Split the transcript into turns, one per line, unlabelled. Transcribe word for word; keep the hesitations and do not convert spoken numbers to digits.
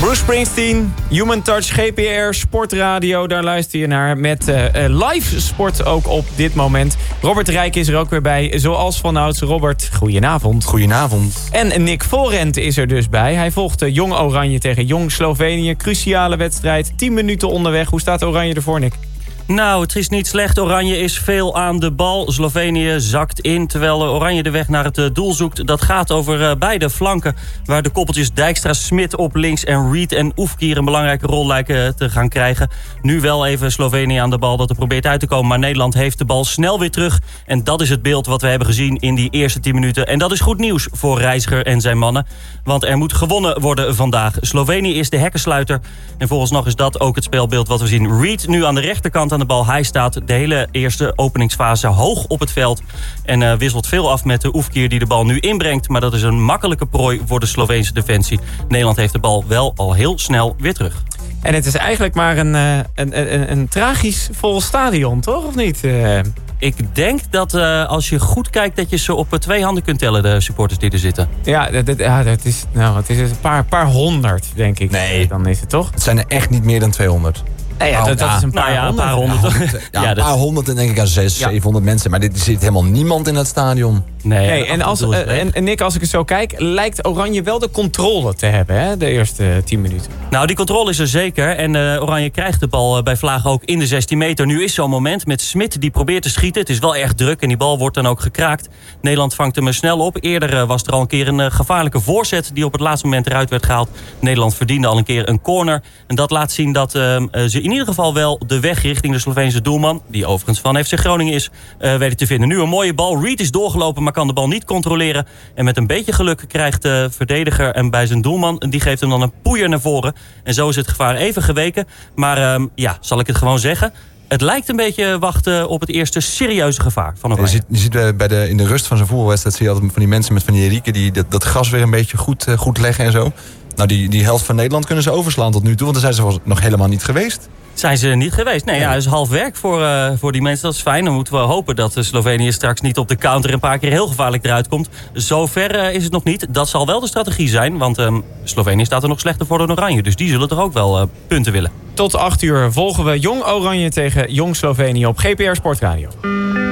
Bruce Springsteen, Human Touch, G P R, Sportradio. Daar luister je naar met uh, live sport ook op dit moment. Robert de Rijk is er ook weer bij, zoals vanouds. Robert, goedenavond.
Goedenavond.
En Nick Volrent is er dus bij. Hij volgt uh, Jong Oranje tegen Jong Slovenië. Cruciale wedstrijd, tien minuten onderweg. Hoe staat Oranje ervoor, Nick?
Nou, het is niet slecht. Oranje is veel aan de bal. Slovenië zakt in, terwijl Oranje de weg naar het doel zoekt. Dat gaat over uh, beide flanken, waar de koppeltjes Dijkstra, Smit op links en Reed en Oefkier een belangrijke rol lijken te gaan krijgen. Nu wel even Slovenië aan de bal dat er probeert uit te komen, maar Nederland heeft de bal snel weer terug. En dat is het beeld wat we hebben gezien in die eerste tien minuten. En dat is goed nieuws voor Reiziger en zijn mannen, want er moet gewonnen worden vandaag. Slovenië is de hekkensluiter en volgens nog is dat ook het speelbeeld wat we zien. Reed nu aan de rechterkant aan de bal. Hij staat de hele eerste openingsfase hoog op het veld en uh, wisselt veel af met de Oefkier die de bal nu inbrengt. Maar dat is een makkelijke prooi voor de Sloveense defensie. Nederland heeft de bal wel al heel snel weer terug.
En het is eigenlijk maar een, uh, een, een, een tragisch vol stadion, toch? Of niet? Uh...
Ik denk dat uh, als je goed kijkt dat je ze op twee handen kunt tellen, de supporters die er zitten.
Ja, dat, dat, ja, dat is, nou, het is een paar, paar honderd, denk ik.
Nee.
Dan is het toch?
Het zijn er echt niet meer dan tweehonderd.
Nee, ja, dat, dat is een paar
nou ja,
honderd.
Een paar honderd.
Ja,
ja,
een
dat...
paar honderd en denk ik aan zes,
ja.
zevenhonderd mensen. Maar er zit helemaal niemand in dat stadion.
Nee,
nee, en, als, uh, en, en Nick, als ik het zo kijk, lijkt Oranje wel de controle te hebben, hè, de eerste tien minuten.
Nou, die controle is er zeker. En uh, Oranje krijgt de bal uh, bij Vlagen ook in de zestien meter. Nu is zo'n moment met Smit die probeert te schieten. Het is wel erg druk en die bal wordt dan ook gekraakt. Nederland vangt hem snel op. Eerder uh, was er al een keer een uh, gevaarlijke voorzet die op het laatste moment eruit werd gehaald. Nederland verdiende al een keer een corner. En dat laat zien dat uh, ze in ieder geval wel de weg richting de Sloveense doelman, die overigens van F C Groningen is, uh, weten te vinden. Nu een mooie bal. Reed is doorgelopen, maar kan de bal niet controleren. En met een beetje geluk krijgt de verdediger en bij zijn doelman, die geeft hem dan een poeier naar voren. En zo is het gevaar even geweken. Maar um, ja, zal ik het gewoon zeggen? Het lijkt een beetje wachten op het eerste serieuze gevaar van Oranje.
Je ziet, je ziet bij de, in de rust van zo'n voetbalwedstrijd zie je altijd van die mensen met van die rieken die dat, dat gas weer een beetje goed, uh, goed leggen en zo. Nou, die, die helft van Nederland kunnen ze overslaan tot nu toe, want daar zijn ze nog helemaal niet geweest.
Zijn ze niet geweest? Nee, ja, het is half werk voor, uh, voor die mensen. Dat is fijn. Dan moeten we hopen dat de Slovenië straks niet op de counter een paar keer heel gevaarlijk eruit komt. Zover uh, is het nog niet. Dat zal wel de strategie zijn, want um, Slovenië staat er nog slechter voor dan Oranje. Dus die zullen toch ook wel uh, punten willen.
Tot acht uur volgen we Jong Oranje tegen Jong Slovenië op G P R Sportradio.